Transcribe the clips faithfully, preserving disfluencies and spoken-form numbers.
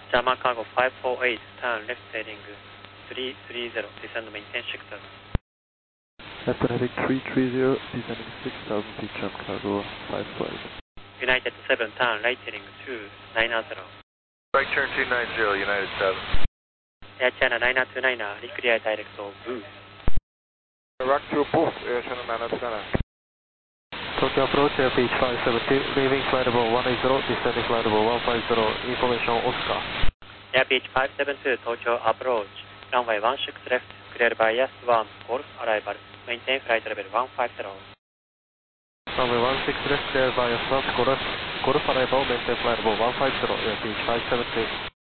German Cargo five four eight, turn left heading three three zero, descend maintain six thousand. Left heading three three zero, descending six thousand feet, German Cargo five four eight. United seven, turn right heading two nine zero. Right turn two nine zero, United seven. Air China nine two nine, reclear direct of boost. Rock to boost, Air China nine two nine. Tokyo approach, Air Beach five seven two, leaving flight level one eight zero, descending flight level one five zero, information Oscar. Air Beach five seven two, Tokyo approach, runway one six left, cleared by S one, Golf arrival, maintain flight level one five zero. Runway one six left, cleared by S one, Golf, Golf arrival, maintain flight level one five zero, Air Beach five seven two.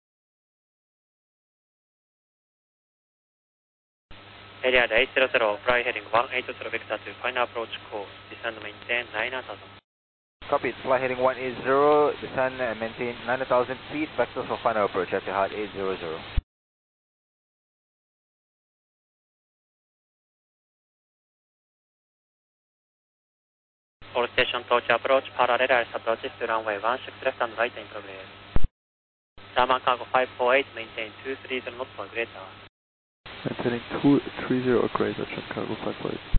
Area eight zero zero, fly heading one eight zero vector to final approach course, descend maintain nine thousand. Copy, fly heading one eight zero, descend and maintain nine thousand feet, vectors for final approach at the height eight zero zero. All station Tokyo approach, parallel ice approaches to runway one six left and right in progress. German Cargo five four eight, maintain two three zero knots or greater. Maintaining two three zero or greater, German Cargo five four eight.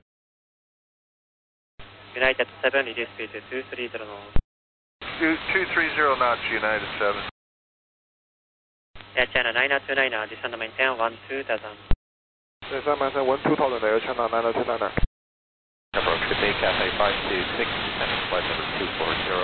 United seven, reduce speed to two three zero knots. two three zero knots, United seven. Air China nine two nine, descend maintain one two thousand. Descend maintain one two thousand, Air China nine two nine. Approach to Bay Cathay five two six, descending flight number two four zero.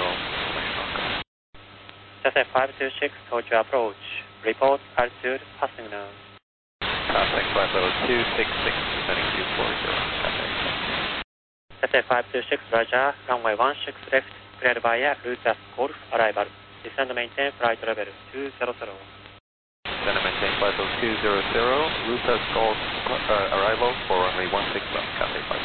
Cathay five two six, Tokyo approach, report altitude, passing now. Contact flight level two six six, descending two four zero. Cathay. Cathay five two six, Roger, runway one six left, cleared by air, Lucas Golf arrival, descend maintain flight level two zero zero. Descend and maintain flight level two zero zero, Lucas Golf uh, arrival for runway one six left, Cathay five.